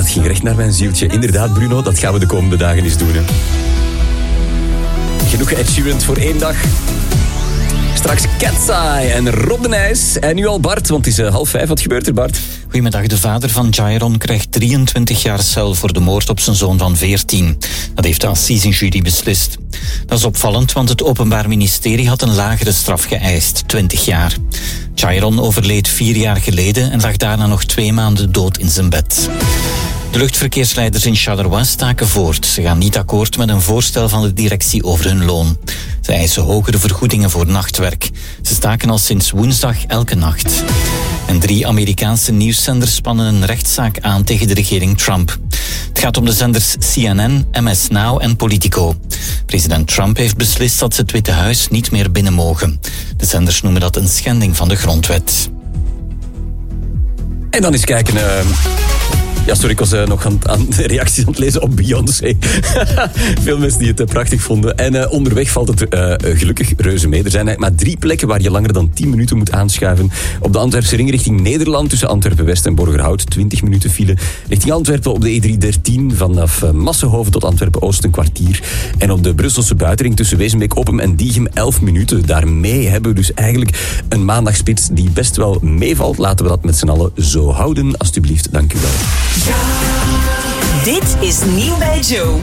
dat ging recht naar mijn zieltje. Inderdaad, Bruno, dat gaan we de komende dagen eens doen. Hè. Genoeg Ed Sheeran voor 1 dag. Straks Cat's Eye en Rob de Nijs. En nu al Bart, want het is 4:30. Wat gebeurt er, Bart? Goedemiddag. De vader van Jairon krijgt 23 jaar cel voor de moord op zijn zoon van 14. Dat heeft de assisenjury beslist. Dat is opvallend, want het Openbaar Ministerie had een lagere straf geëist, 20 jaar. Jairon overleed 4 jaar geleden en lag daarna nog 2 maanden dood in zijn bed. De luchtverkeersleiders in Charleroi staken voort. Ze gaan niet akkoord met een voorstel van de directie over hun loon. Ze eisen hogere vergoedingen voor nachtwerk. Ze staken al sinds woensdag elke nacht. En 3 Amerikaanse nieuwszenders spannen een rechtszaak aan tegen de regering Trump. Het gaat om de zenders CNN, MS Now en Politico. President Trump heeft beslist dat ze het Witte Huis niet meer binnen mogen. De zenders noemen dat een schending van de grondwet. En dan eens kijken... Ja, sorry, ik was nog aan de reacties aan het lezen op Beyoncé. Veel mensen die het prachtig vonden. En onderweg valt het gelukkig reuze mee. Er zijn maar 3 plekken waar je langer dan 10 minuten moet aanschuiven. Op de Antwerpse ring richting Nederland tussen Antwerpen-West en Borgerhout 20 minuten file. Richting Antwerpen op de E313 vanaf Massenhoven tot Antwerpen-Oost een kwartier. En op de Brusselse buitenring tussen Wezenbeek, Oppem en Diegem 11 minuten. Daarmee hebben we dus eigenlijk een maandagspits die best wel meevalt. Laten we dat met z'n allen zo houden. Alsjeblieft, dank u wel. Dit is Nieuw bij Joe.